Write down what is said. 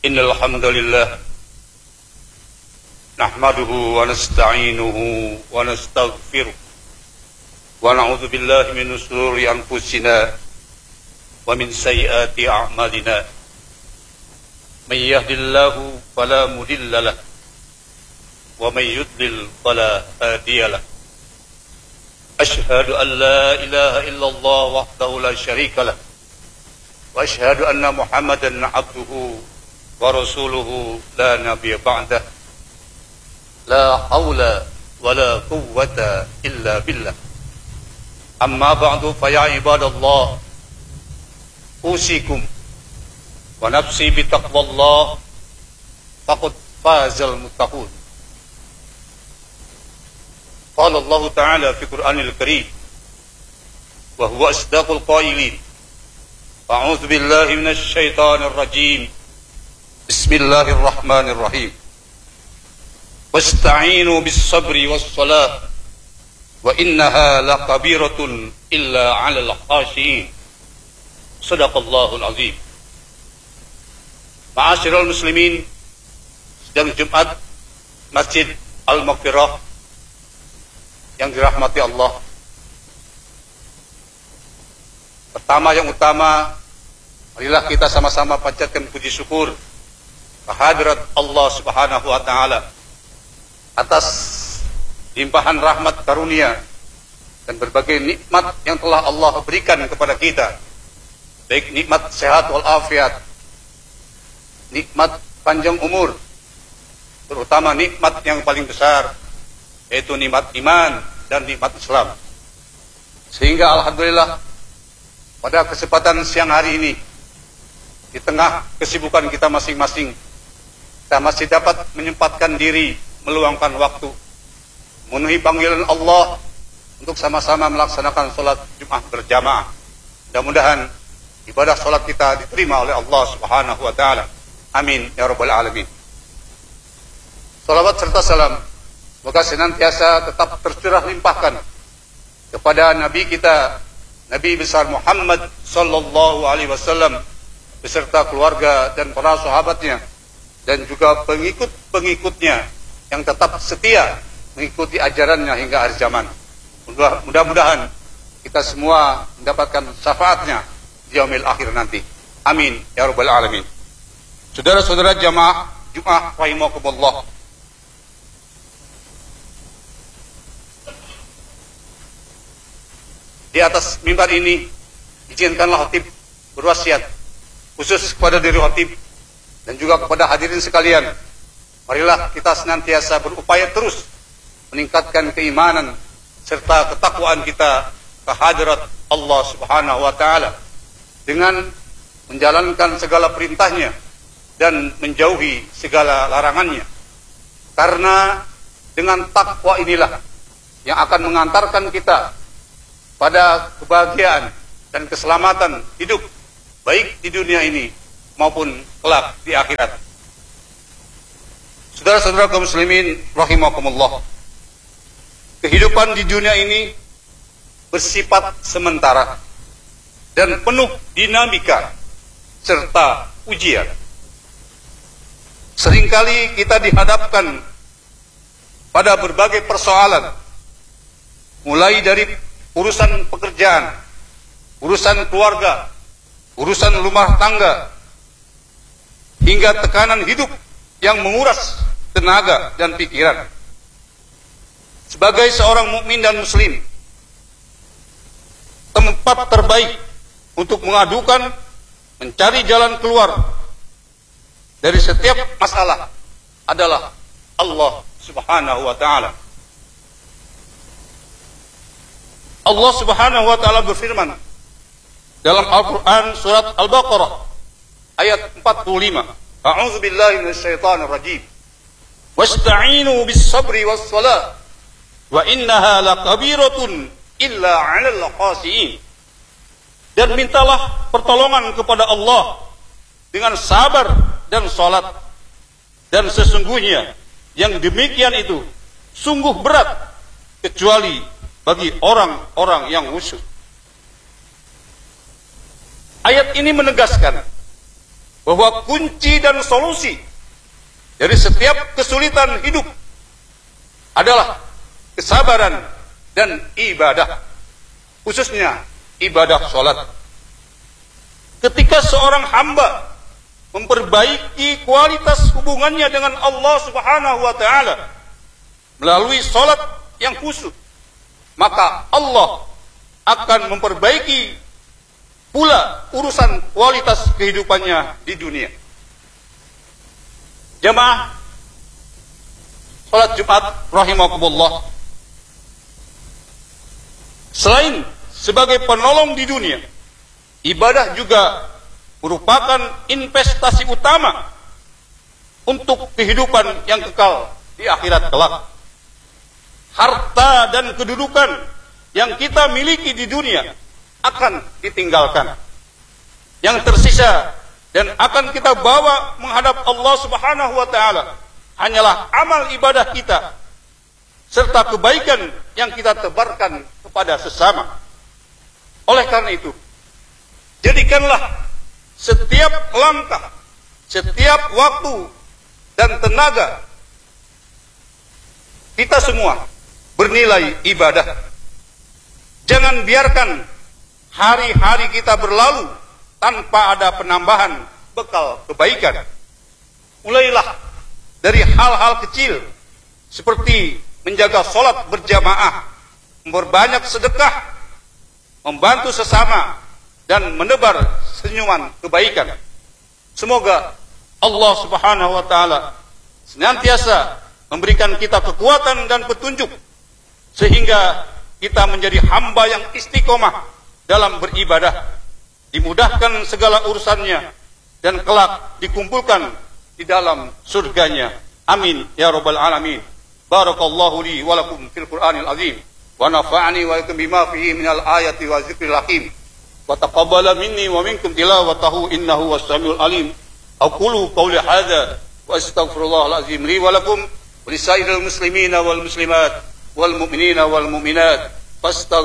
Innal hamdalillah nahmaduhu wa nasta'inuhu wa nastaghfiruh wa na'udzu billahi min shururi anfusina wa min sayyiati a'malina. May yahdihillahu fala mudilla lahu wa may yudlil fala hadiya lahu. Ashhadu an la ilaha illallah wahdahu la syarika lahu wa ashhadu anna Muhammadan 'abduhu wa rasuluhu la nabiyya ba'dah. La haula wa la quwwata illa billah. Amma ba'du fa ya ibadallah, usikum wa nafsi bi taqwallah faqad fazal muttaqun. Qala Allah Ta'ala fi Qur'anil Karim wa huwa asdaqul qailin. A'udzu billahi minasy syaithanir rajim. Bismillahirrahmanirrahim. Wasta'inu bis-sabri was-salah wa innaha lakabiratun illa 'alal khashiyin. Shadaqallahul azim. Ma'asyiral muslimin, sidang Jumat Masjid Al-Maghfirah yang dirahmati Allah. Yang utama, marilah kita sama-sama panjatkan puji syukur kehadirat Allah Subhanahu wa taala atas limpahan rahmat karunia dan berbagai nikmat yang telah Allah berikan kepada kita, baik nikmat sehat wal afiat, nikmat panjang umur, terutama nikmat yang paling besar yaitu nikmat iman dan nikmat Islam. Sehingga alhamdulillah pada kesempatan siang hari ini, di tengah kesibukan kita masing-masing, kita masih dapat menyempatkan diri, meluangkan waktu, memenuhi panggilan Allah untuk sama-sama melaksanakan sholat Jumat berjamaah. Mudah-mudahan ibadah sholat kita diterima oleh Allah Subhanahu wa taala. Amin ya rabbal alamin. Salawat serta salam semoga senantiasa tetap tercurah limpahkan kepada Nabi kita, Nabi besar Muhammad sallallahu alaihi wasallam beserta keluarga dan para sahabatnya, dan juga pengikut-pengikutnya yang tetap setia mengikuti ajarannya hingga akhir zaman. Mudah-mudahan kita semua mendapatkan syafaatnya di yaumil akhir nanti. Amin ya rabbal alamin. Saudara-saudara jamaah Jumat rahimakumullah, di atas mimbar ini izinkanlah khatib berwasiat khusus kepada diri khatib dan juga kepada hadirin sekalian. Marilah kita senantiasa berupaya terus meningkatkan keimanan serta ketakwaan kita kehadirat Allah Subhanahu wa taala dengan menjalankan segala perintahnya dan menjauhi segala larangannya. Karena dengan takwa inilah yang akan mengantarkan kita pada kebahagiaan dan keselamatan hidup, baik di dunia ini maupun kelak di akhirat. Saudara-saudara kaum muslimin rahimakumullah, kehidupan di dunia ini bersifat sementara dan penuh dinamika serta ujian. Seringkali kita dihadapkan pada berbagai persoalan, mulai dari urusan pekerjaan, urusan keluarga, urusan rumah tangga, hingga tekanan hidup yang menguras tenaga dan pikiran. Sebagai seorang mukmin dan muslim, tempat terbaik untuk mengadukan, mencari jalan keluar dari setiap masalah adalah Allah Subhanahu wa taala. Allah Subhanahu wa taala berfirman dalam Al-Qur'an surat Al-Baqarah ayat 45. A'udzu billahi minasyaitonir rajim. Wasta'inu bis-sabri was-salah wa innaha lakabiratun illa 'alal khashiyin. Dan mintalah pertolongan kepada Allah dengan sabar dan salat, dan sesungguhnya yang demikian itu sungguh berat kecuali bagi orang-orang yang khusyuk. Ayat ini menegaskan bahwa kunci dan solusi dari setiap kesulitan hidup adalah kesabaran dan ibadah, khususnya ibadah sholat. Ketika seorang hamba memperbaiki kualitas hubungannya dengan Allah Subhanahu wa Ta'ala melalui sholat yang khusyuk, maka Allah akan memperbaiki pula urusan kualitas kehidupannya di dunia. Jamaah salat Jumat rahimakumullah, selain sebagai penolong di dunia, ibadah juga merupakan investasi utama untuk kehidupan yang kekal di akhirat kelak. Harta dan kedudukan yang kita miliki di dunia akan ditinggalkan. Yang tersisa dan akan kita bawa menghadap Allah Subhanahu wa Ta'ala hanyalah amal ibadah kita serta kebaikan yang kita tebarkan kepada sesama. Oleh karena itu, jadikanlah setiap langkah, setiap waktu dan tenaga kita semua bernilai ibadah. Jangan biarkan hari-hari kita berlalu tanpa ada penambahan bekal kebaikan. Mulailah dari hal-hal kecil seperti menjaga sholat berjamaah, memperbanyak sedekah, membantu sesama, dan menebar senyuman kebaikan. Semoga Allah Subhanahu wa Ta'ala senantiasa memberikan kita kekuatan dan petunjuk sehingga kita menjadi hamba yang istiqomah dalam beribadah, dimudahkan segala urusannya, dan kelak dikumpulkan di dalam surganya. Amin ya rabbal alamin. Barakallahu li wa lakum fil Qur'anil azim, wa nafa'ani wa yakum bima fihi minal ayati wa zikril hakim, wa taqabbala minni wa minkum tilawatahu innahu was-sami'ul alim. Aqulu qawli hadza wa astaghfirullahal azim li wa lakum wa lisairil muslimina wal muslimat wal mu'minina wal mu'minat.